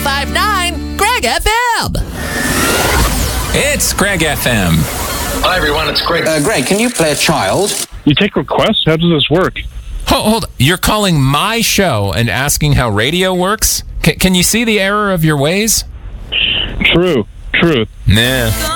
1059 Greg FM. It's Greg FM. Hi, everyone. It's Greg. Greg, can you play a child? You take requests? How does this work? Hold. You're calling my show and asking how radio works? Can you see the error of your ways? True. Nah.